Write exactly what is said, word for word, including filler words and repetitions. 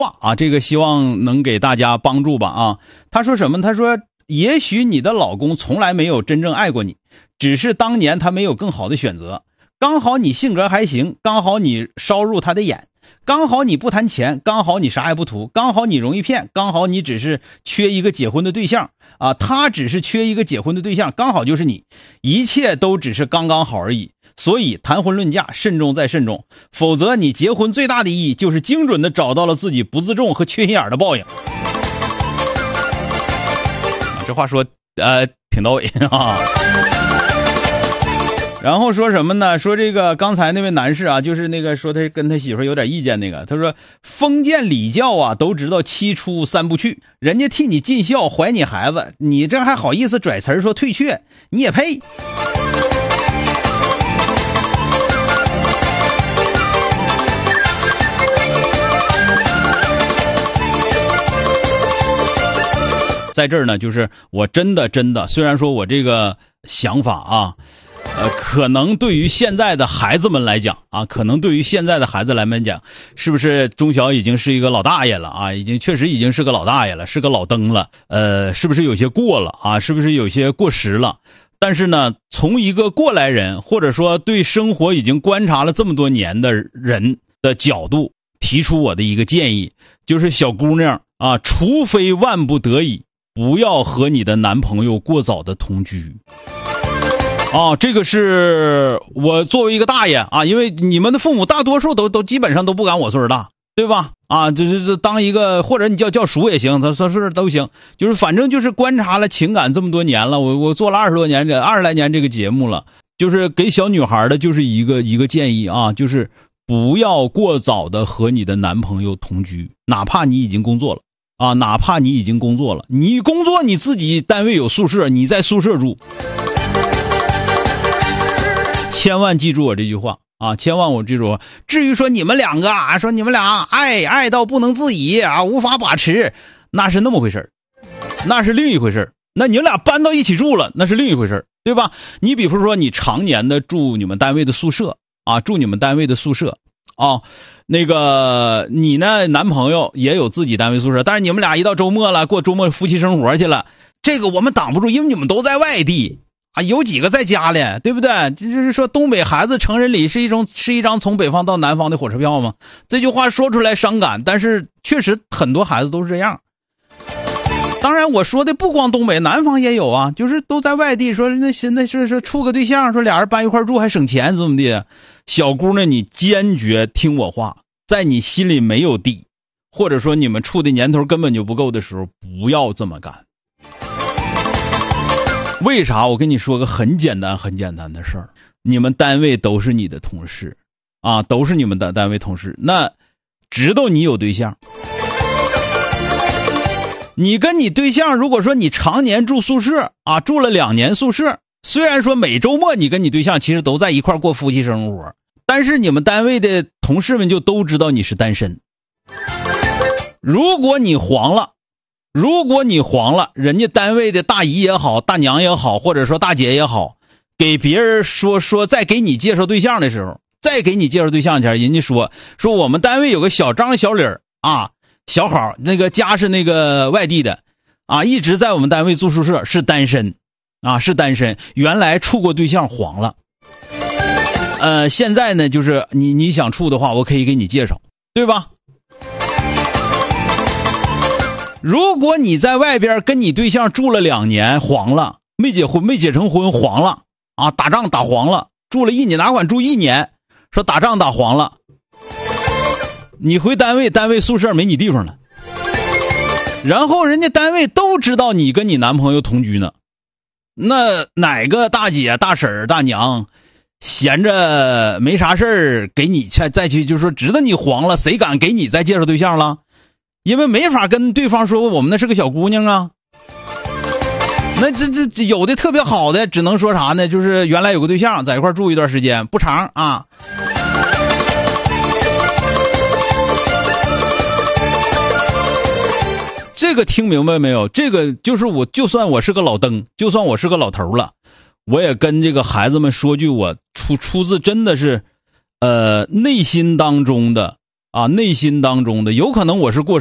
话啊，这个希望能给大家帮助吧啊。他说什么？他说也许你的老公从来没有真正爱过你，只是当年他没有更好的选择，刚好你性格还行，刚好你烧入他的眼，刚好你不谈钱，刚好你啥也不图，刚好你容易骗，刚好你只是缺一个结婚的对象啊，他只是缺一个结婚的对象，刚好就是你，一切都只是刚刚好而已。所以谈婚论嫁，慎重再慎重，否则你结婚最大的意义就是精准的找到了自己不自重和缺心眼的报应。啊，这话说呃挺到位啊。然后说什么呢？说这个刚才那位男士啊，就是那个说他跟他媳妇有点意见那个，他说封建礼教啊都知道七出三不去，人家替你尽孝怀你孩子，你这还好意思拽词儿说退却，你也配。在这儿呢，就是我真的真的，虽然说我这个想法啊，呃，可能对于现在的孩子们来讲啊，可能对于现在的孩子来们讲，是不是钟晓已经是一个老大爷了啊？已经确实已经是个老大爷了，是个老登了，呃，是不是有些过了啊？是不是有些过时了？但是呢，从一个过来人，或者说对生活已经观察了这么多年的人的角度，提出我的一个建议，就是小姑娘啊，除非万不得已，不要和你的男朋友过早的同居。啊，这个是我作为一个大爷啊，因为你们的父母大多数都都基本上都不敢我岁数大，对吧？啊，就是这当一个，或者你叫叫叔也行，他说是都行，就是反正就是观察了情感这么多年了，我我做了二十多年这二十来年这个节目了，就是给小女孩的就是一个一个建议啊，就是不要过早的和你的男朋友同居，哪怕你已经工作了啊，哪怕你已经工作了，你工作你自己单位有宿舍，你在宿舍住。千万记住我这句话啊！千万我记住，至于说你们两个啊，说你们俩爱爱到不能自已啊，无法把持，那是那么回事那是另一回事那你们俩搬到一起住了，那是另一回事对吧？你比如说你常年的住你们单位的宿舍啊，住你们单位的宿舍啊，那个你呢，男朋友也有自己单位宿舍，但是你们俩一到周末了，过周末夫妻生活去了，这个我们挡不住，因为你们都在外地。啊，有几个在家里，对不对？就是说东北孩子成人礼是一种是一张从北方到南方的火车票吗？这句话说出来伤感，但是确实很多孩子都是这样。当然我说的不光东北，南方也有啊，就是都在外地，说那现在是说处个对象，说俩人搬一块住还省钱怎么的。小姑娘你坚决听我话，在你心里没有底，或者说你们处的年头根本就不够的时候，不要这么干。为啥？我跟你说个很简单很简单的事儿，你们单位都是你的同事啊，都是你们的单位同事，那知道你有对象，你跟你对象如果说你常年住宿舍啊，住了两年宿舍，虽然说每周末你跟你对象其实都在一块过夫妻生活，但是你们单位的同事们就都知道你是单身。如果你黄了如果你黄了，人家单位的大姨也好，大娘也好，或者说大姐也好，给别人说说再给你介绍对象的时候，再给你介绍对象前，人家说说我们单位有个小张小李啊，小好，那个家是那个外地的啊，一直在我们单位住宿舍，是单身啊，是单身，原来处过对象黄了。呃，现在呢，就是你你想处的话，我可以给你介绍，对吧？如果你在外边跟你对象住了两年黄了，没结婚没结成婚黄了啊，打仗打黄了，住了一年，哪管住一年，说打仗打黄了，你回单位，单位宿舍没你地方了，然后人家单位都知道你跟你男朋友同居呢，那哪个大姐大婶大娘闲着没啥事儿给你再再去，就是说知道你黄了，谁敢给你再介绍对象了？因为没法跟对方说我们那是个小姑娘啊。那这这有的特别好的，只能说啥呢？就是原来有个对象，在一块住一段时间，不长啊。这个听明白没有？这个就是我，就算我是个老登，就算我是个老头了，我也跟这个孩子们说句我出出自真的是，呃，内心当中的啊，内心当中的，有可能我是过